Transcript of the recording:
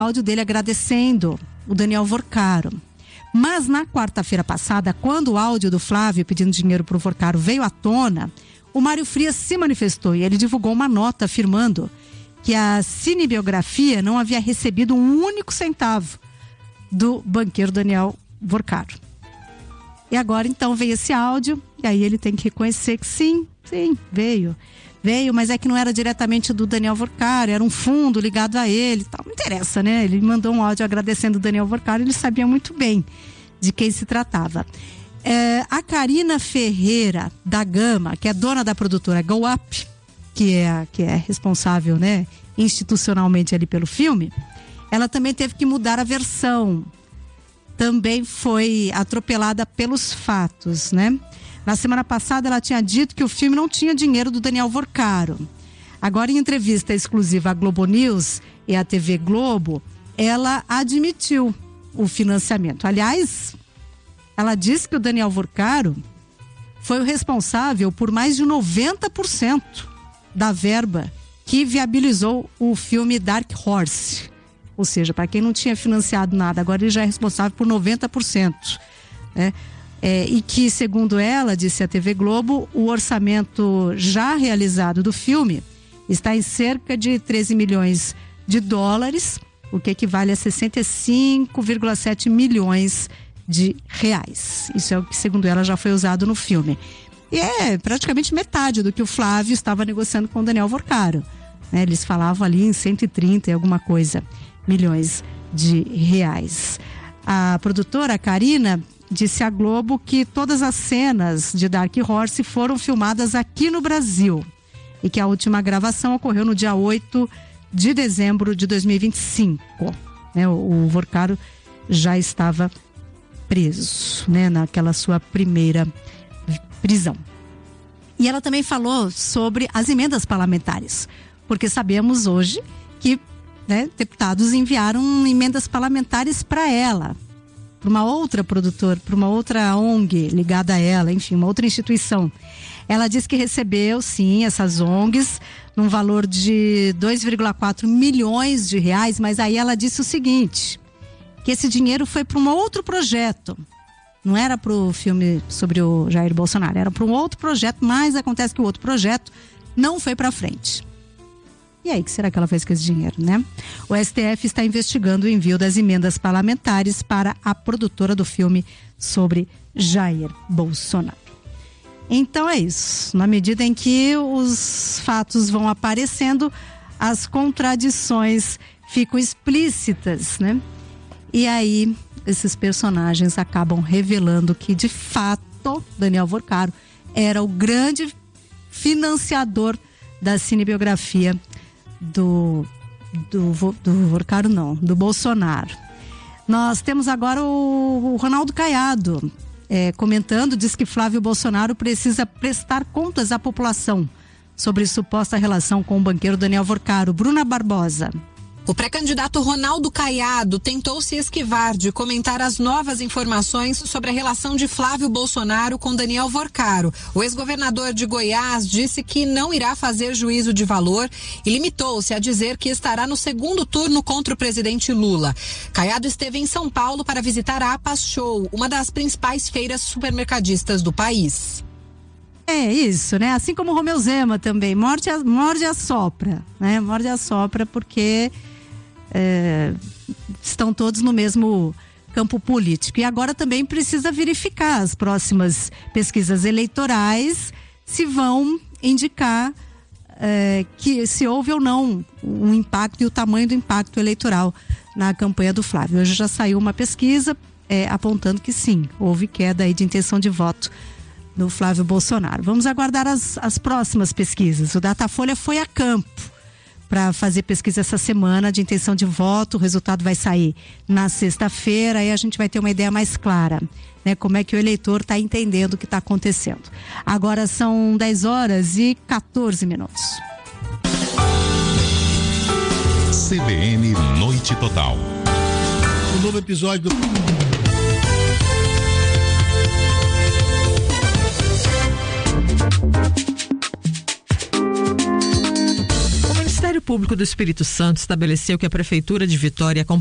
áudio dele agradecendo o Daniel Vorcaro. Mas na quarta-feira passada, quando o áudio do Flávio pedindo dinheiro para o Vorcaro veio à tona, o Mário Frias se manifestou e ele divulgou uma nota afirmando que a cinebiografia não havia recebido um único centavo do banqueiro Daniel Vorcaro. E agora então veio esse áudio e aí ele tem que reconhecer que sim, veio, mas é que não era diretamente do Daniel Vorcaro, era um fundo ligado a ele, tal. Não interessa, né? Ele mandou um áudio agradecendo o Daniel Vorcaro, ele sabia muito bem de quem se tratava. A Karina Ferreira da Gama, que é dona da produtora Go Up, que é responsável, né, institucionalmente ali pelo filme, ela também teve que mudar a versão. Também foi atropelada pelos fatos, né? Na semana passada ela tinha dito que o filme não tinha dinheiro do Daniel Vorcaro. Agora, em entrevista exclusiva à Globo News e à TV Globo, ela admitiu o financiamento. Aliás, ela disse que o Daniel Vorcaro foi o responsável por mais de 90% da verba que viabilizou o filme Dark Horse. Ou seja, para quem não tinha financiado nada, agora ele já é responsável por 90%. Né? E que, segundo ela, disse à TV Globo, o orçamento já realizado do filme está em cerca de 13 milhões de dólares, o que equivale a 65,7 milhões de reais. Isso é o que, segundo ela, já foi usado no filme. E é praticamente metade do que o Flávio estava negociando com o Daniel Vorcaro. Né? Eles falavam ali em 130 e alguma coisa milhões de reais. A produtora, a Karina, disse à Globo que todas as cenas de Dark Horse foram filmadas aqui no Brasil e que a última gravação ocorreu no dia 8 de dezembro de 2025. Né? O Vorcaro já estava preso, né? Naquela sua primeira prisão. E ela também falou sobre as emendas parlamentares, porque sabemos hoje que, né, deputados enviaram emendas parlamentares para ela, para uma outra produtora, para uma outra ONG ligada a ela, enfim, uma outra instituição. Ela disse que recebeu, sim, essas ONGs num valor de 2,4 milhões de reais, mas aí ela disse o seguinte, que esse dinheiro foi para um outro projeto. Não era para o filme sobre o Jair Bolsonaro, era para um outro projeto, mas acontece que o outro projeto não foi para frente. E aí, o que será que ela fez com esse dinheiro, né? O STF está investigando o envio das emendas parlamentares para a produtora do filme sobre Jair Bolsonaro. Então é isso. Na medida em que os fatos vão aparecendo, as contradições ficam explícitas, né? E aí, esses personagens acabam revelando que, de fato, Daniel Vorcaro era o grande financiador da cinebiografia do Vorcaro, não, do Bolsonaro. Nós temos agora o Ronaldo Caiado comentando, diz que Flávio Bolsonaro precisa prestar contas à população sobre suposta relação com o banqueiro Daniel Vorcaro. Bruna Barbosa. O pré-candidato Ronaldo Caiado tentou se esquivar de comentar as novas informações sobre a relação de Flávio Bolsonaro com Daniel Vorcaro. O ex-governador de Goiás disse que não irá fazer juízo de valor e limitou-se a dizer que estará no segundo turno contra o presidente Lula. Caiado esteve em São Paulo para visitar a Apas Show, uma das principais feiras supermercadistas do país. É isso, né? Assim como o Romeu Zema também, morde a assopra, né? Morde a assopra porque estão todos no mesmo campo político. E agora também precisa verificar as próximas pesquisas eleitorais se vão indicar que se houve ou não um impacto e o tamanho do impacto eleitoral na campanha do Flávio. Hoje já saiu uma pesquisa apontando que sim, houve queda aí de intenção de voto do Flávio Bolsonaro. Vamos aguardar as próximas pesquisas. O Datafolha foi a campo para fazer pesquisa essa semana de intenção de voto. O resultado vai sair na sexta-feira, aí a gente vai ter uma ideia mais clara, né? Como é que o eleitor está entendendo o que está acontecendo. Agora são 10h14. CBN Noite Total. Um novo episódio do... O Ministério Público do Espírito Santo estabeleceu que a Prefeitura de Vitória